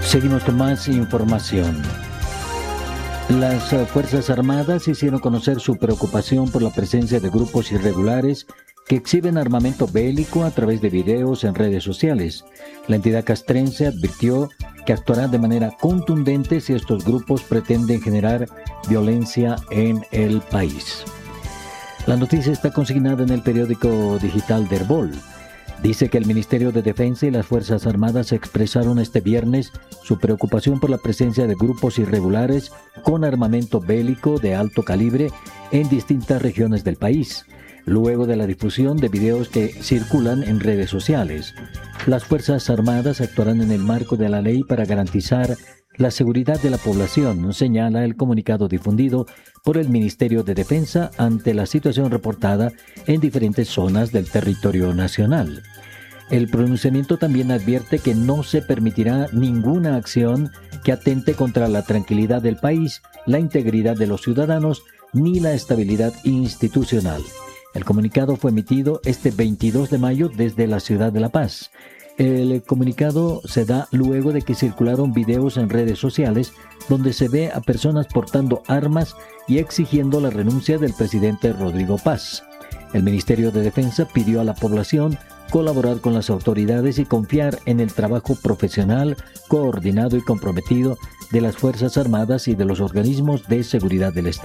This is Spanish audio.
Seguimos con más información. Las Fuerzas Armadas hicieron conocer su preocupación por la presencia de grupos irregulares que exhiben armamento bélico a través de videos en redes sociales. La entidad castrense advirtió que actuará de manera contundente si estos grupos pretenden generar violencia en el país. La noticia está consignada en el periódico digital de Herbol. Dice que el Ministerio de Defensa y las Fuerzas Armadas expresaron este viernes su preocupación por la presencia de grupos irregulares con armamento bélico de alto calibre en distintas regiones del país, luego de la difusión de videos que circulan en redes sociales. Las Fuerzas Armadas actuarán en el marco de la ley para garantizar la seguridad de la población, señala el comunicado difundido por el Ministerio de Defensa ante la situación reportada en diferentes zonas del territorio nacional. El pronunciamiento también advierte que no se permitirá ninguna acción que atente contra la tranquilidad del país, la integridad de los ciudadanos ni la estabilidad institucional. El comunicado fue emitido este 22 de mayo desde la ciudad de La Paz. El comunicado se da luego de que circularon videos en redes sociales donde se ve a personas portando armas y exigiendo la renuncia del presidente Rodrigo Paz. El Ministerio de Defensa pidió a la población colaborar con las autoridades y confiar en el trabajo profesional, coordinado y comprometido de las Fuerzas Armadas y de los organismos de seguridad del Estado.